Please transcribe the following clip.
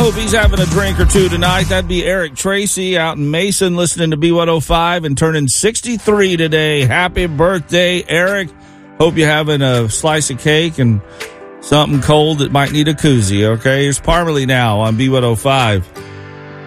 hope he's having a drink or two tonight. That'd be Eric Tracy out in Mason listening to B105 and turning 63 today. Happy birthday, Eric. Hope you're having a slice of cake and something cold that might need a koozie, okay? Here's Parmalee now on B105.